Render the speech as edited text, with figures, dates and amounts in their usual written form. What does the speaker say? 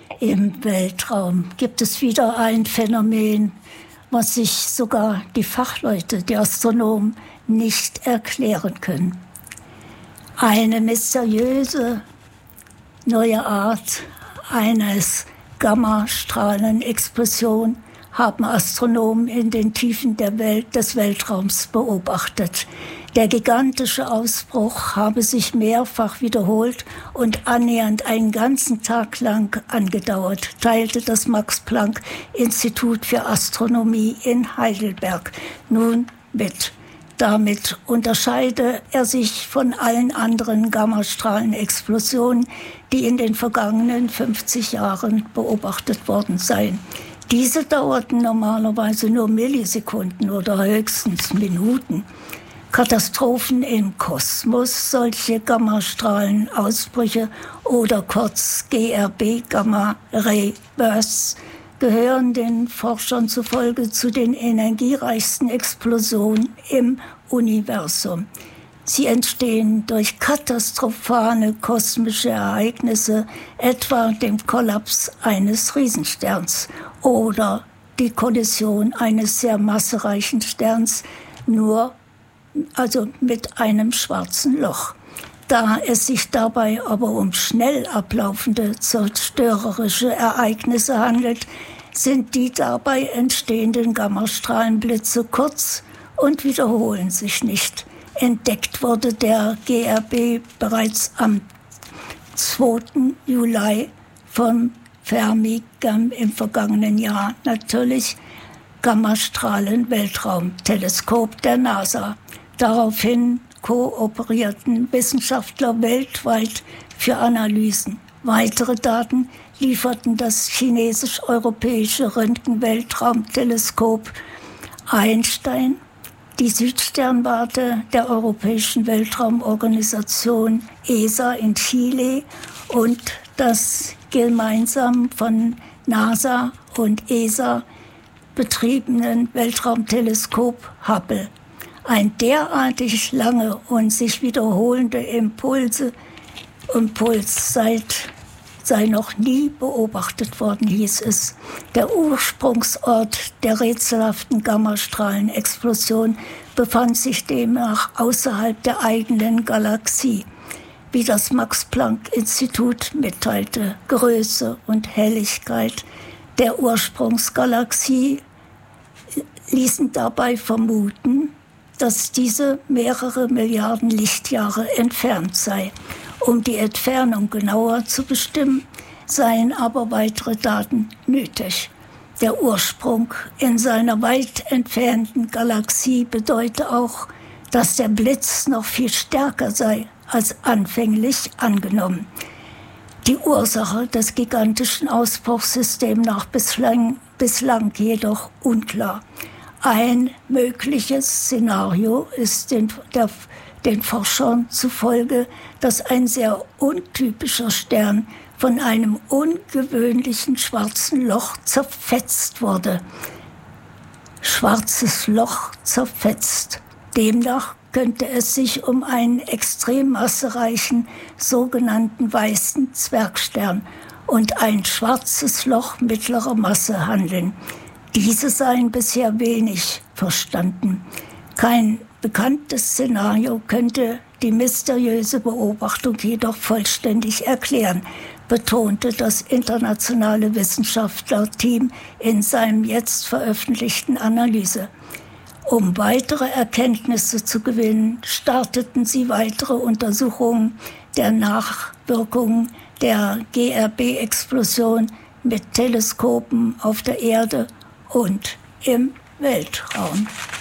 Im Weltraum gibt es wieder ein Phänomen, was sich sogar die Fachleute, die Astronomen, nicht erklären können. Eine mysteriöse neue Art eines Gammastrahlenexplosion haben Astronomen in den Tiefen des Weltraums beobachtet. Der gigantische Ausbruch habe sich mehrfach wiederholt und annähernd einen ganzen Tag lang angedauert, teilte das Max-Planck-Institut für Astronomie in Heidelberg nun mit. Damit unterscheide er sich von allen anderen Gammastrahlenexplosionen, die in den vergangenen 50 Jahren beobachtet worden seien. Diese dauerten normalerweise nur Millisekunden oder höchstens Minuten. Katastrophen im Kosmos, solche Gammastrahlenausbrüche oder kurz GRB, Gamma Ray Bursts, gehören den Forschern zufolge zu den energiereichsten Explosionen im Universum. Sie entstehen durch katastrophale kosmische Ereignisse, etwa dem Kollaps eines Riesensterns oder die Kollision eines sehr massereichen Sterns, mit einem schwarzen Loch. Da es sich dabei aber um schnell ablaufende zerstörerische Ereignisse handelt, sind die dabei entstehenden Gammastrahlenblitze kurz und wiederholen sich nicht. Entdeckt wurde der GRB bereits am 2. Juli vom Fermi im vergangenen Jahr, natürlich Gammastrahlen-Weltraumteleskop der NASA. Daraufhin kooperierten Wissenschaftler weltweit für Analysen. Weitere Daten lieferten das chinesisch-europäische Röntgen-Weltraumteleskop Einstein, die Südsternwarte der Europäischen Weltraumorganisation ESA in Chile und das gemeinsam von NASA und ESA betriebenen Weltraumteleskop Hubble. Ein derartig lange und sich wiederholende Impuls sei noch nie beobachtet worden, hieß es. Der Ursprungsort der rätselhaften Gammastrahlenexplosion befand sich demnach außerhalb der eigenen Galaxie. Wie das Max-Planck-Institut mitteilte, Größe und Helligkeit der Ursprungsgalaxie ließen dabei vermuten, dass diese mehrere Milliarden Lichtjahre entfernt sei. Um die Entfernung genauer zu bestimmen, seien aber weitere Daten nötig. Der Ursprung in seiner weit entfernten Galaxie bedeute auch, dass der Blitz noch viel stärker sei als anfänglich angenommen. Die Ursache des gigantischen Ausbruchs ist demnach bislang jedoch unklar. Ein mögliches Szenario ist den Forschern zufolge, dass ein sehr untypischer Stern von einem ungewöhnlichen schwarzen Loch zerfetzt wurde. Schwarzes Loch zerfetzt. Demnach könnte es sich um einen extrem massereichen sogenannten weißen Zwergstern und ein schwarzes Loch mittlerer Masse handeln. Diese seien bisher wenig verstanden. Kein bekanntes Szenario könnte die mysteriöse Beobachtung jedoch vollständig erklären, betonte das internationale Wissenschaftlerteam in seinem jetzt veröffentlichten Analyse. Um weitere Erkenntnisse zu gewinnen, starteten sie weitere Untersuchungen der Nachwirkungen der GRB-Explosion mit Teleskopen auf der Erde und im Weltraum.